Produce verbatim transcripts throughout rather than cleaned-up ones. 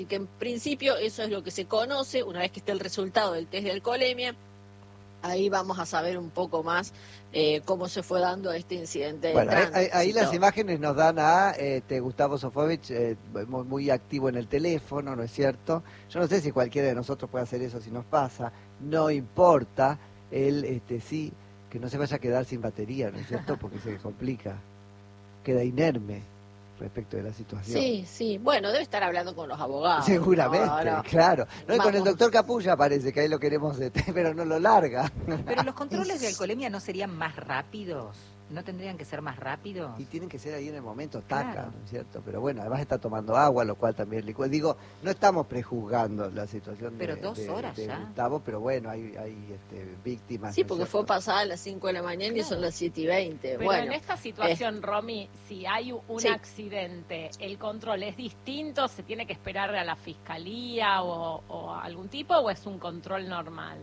Así que en principio eso es lo que se conoce. Una vez que esté el resultado del test de alcoholemia, ahí vamos a saber un poco más eh, cómo se fue dando este incidente de bueno, tránsito. ahí, ahí las imágenes nos dan a este, Gustavo Sofovich eh, muy, muy activo en el teléfono, ¿no es cierto? Yo no sé si cualquiera de nosotros puede hacer eso si nos pasa, no importa, él este, sí, que no se vaya a quedar sin batería, ¿no es cierto? Porque se complica, queda inerme respecto de la situación. Sí, sí, bueno, debe estar hablando con los abogados. Seguramente, Ahora, claro. No, y con el vamos. doctor Capulla parece que ahí lo queremos, este, pero no lo larga. Pero los controles de alcoholemia no serían más rápidos, no tendrían que ser más rápidos. Y tienen que ser ahí en el momento, taca, Claro. ¿no es cierto? Pero bueno, además está tomando agua, lo cual también licúa. Digo, no estamos prejuzgando la situación Pero de, dos de- horas de ya. Gustavo, pero bueno, hay, hay este, víctimas. Sí, ¿no es porque cierto? fue pasada a las cinco de la mañana y son las siete y veinte. Pero Bueno, en esta situación, Romy, si hay un Sí. accidente, ¿el control es distinto? ¿Se tiene que esperar a la fiscalía o, o a algún tipo o es un control normal?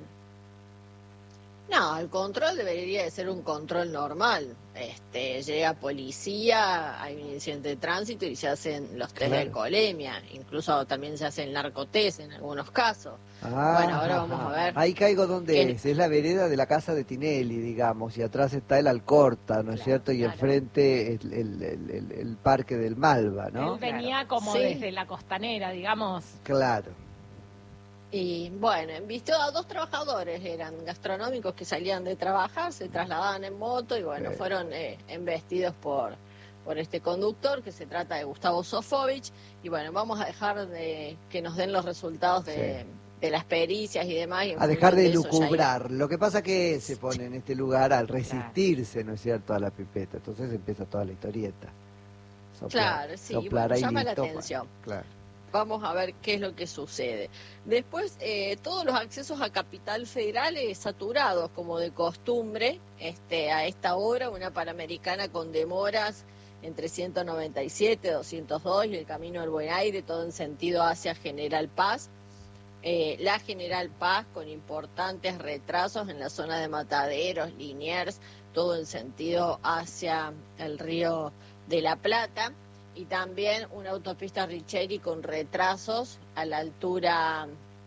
no, el control debería de ser un control normal. Este, llega policía, hay un incidente de tránsito y se hacen los test Claro. de alcoholemia. Incluso también se hacen narcotest en algunos casos. Ah, Bueno, ahora vamos a ver. Ahí caigo donde ¿Quién? es, es la vereda de la casa de Tinelli, digamos, y atrás está el Alcorta, ¿no es Claro, cierto? Y claro. enfrente el, el, el, el- el parque del Malva, ¿no? Él venía como Sí. desde la costanera, digamos. Claro. Y bueno, vistió a dos trabajadores, eran gastronómicos que salían de trabajar, se trasladaban en moto y bueno, Sí. fueron eh, embestidos por, por este conductor, que se trata de Gustavo Sofovich. Y bueno, vamos a dejar de que nos den los resultados de, de las pericias y demás. y en A dejar función de eso ya irá. lucubrar. Lo que pasa que se pone en este lugar al resistirse, ¿no es cierto?, a la pipeta. Entonces empieza toda la historieta. Soplar, Claro, sí, soplar bueno, ahí llama la listo, atención. Claro. Vamos a ver qué es lo que sucede. Después, eh, todos los accesos a Capital Federal eh, saturados, como de costumbre, este, a esta hora, una Panamericana con demoras entre ciento noventa y siete, doscientos dos y el Camino del Buen Aire, todo en sentido hacia General Paz. Eh, la General Paz con importantes retrasos en la zona de Mataderos, Liniers, todo en sentido hacia el Río de la Plata. Y también una autopista Richeri con retrasos a la altura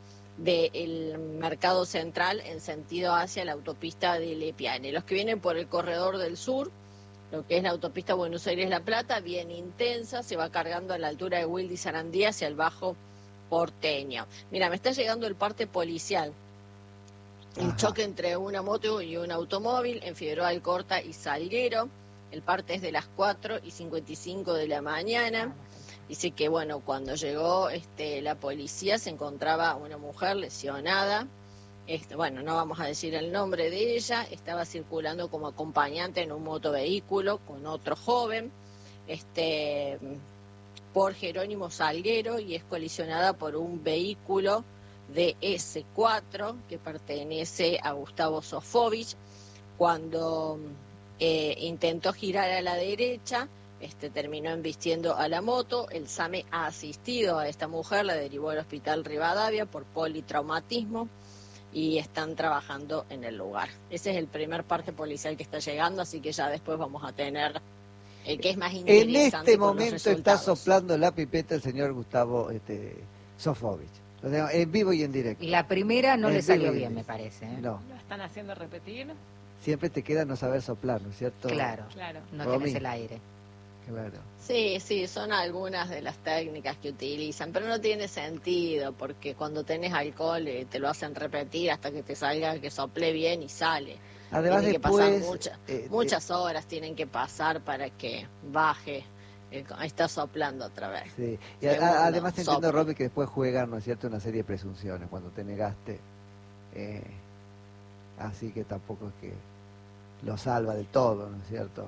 del Mercado Central en sentido hacia la autopista de Lepiane. Los que vienen por el corredor del sur, lo que es la autopista Buenos Aires-La Plata, bien intensa, se va cargando a la altura de Wilde y Sarandí hacia el Bajo Porteño. Mira, me está llegando el parte policial. El Ajá. choque entre una moto y un automóvil en Figueroa Alcorta y Salguero. El parte es de las cuatro y cincuenta y cinco de la mañana. Dice que, bueno, cuando llegó este, la policía se encontraba una mujer lesionada. Este, bueno, no vamos a decir el nombre de ella. Estaba circulando como acompañante en un motovehículo con otro joven este, por Jerónimo Salguero y es colisionada por un vehículo de ese cuatro que pertenece a Gustavo Sofovich. Cuando Eh, intentó girar a la derecha, este, terminó embistiendo a la moto. El SAME ha asistido a esta mujer, la derivó al hospital Rivadavia por politraumatismo y están trabajando en el lugar. Ese es el primer parte policial que está llegando, así que ya después vamos a tener el que es más En interesante. este con los momento está resultados. soplando la pipeta el señor Gustavo este, Sofovich. Lo tengo en vivo y en directo. La primera no En le vivo salió y- bien, me parece. ¿eh? No, ¿Lo están haciendo repetir? siempre te queda no saber soplar, ¿no es cierto? Claro, Claro. no Romy. tenés el aire. Claro. Sí, sí, son algunas de las técnicas que utilizan, pero no tiene sentido, porque cuando tenés alcohol eh, te lo hacen repetir hasta que te salga, que sople bien y sale. Además Tiene que después... pasar mucha- eh, muchas horas tienen que pasar para que baje, eh, está soplando otra vez. Sí, y a- Segundo, a- además entiendo, soplo. Romy, que después juegan, ¿no es cierto?, una serie de presunciones cuando te negaste. Eh, así que tampoco es que lo salva del todo, ¿no es cierto?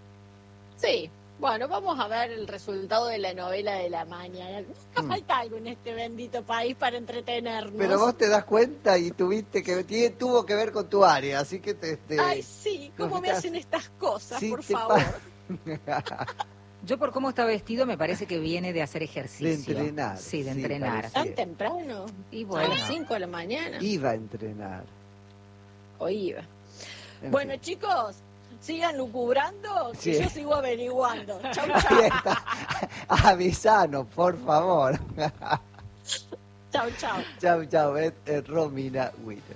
Sí, bueno, vamos a ver el resultado de la novela de la mañana. Nunca Mm. falta algo en este bendito país para entretenernos. Pero vos te das cuenta y tuviste que tiene- tuvo que ver con tu área, así que te... te- Ay, sí, ¿cómo me estás- hacen estas cosas, sí por te favor? pa- Yo por cómo está vestido me parece que viene de hacer ejercicio. De entrenar, Sí, de sí, entrenar. parece. ¿Tan temprano? Y A bueno, las cinco de la mañana. Iba a entrenar. O iba. En Bueno, fin. chicos, sigan lucubrando, que Sí. yo sigo averiguando. Chau, Ahí chau. está. Avisanos, por favor. chau, chau. Chau, chau, es, es Romina Winner.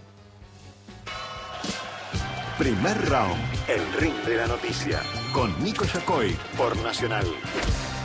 Primer round, el ring de la noticia, con Nico Yacoy por Nacional.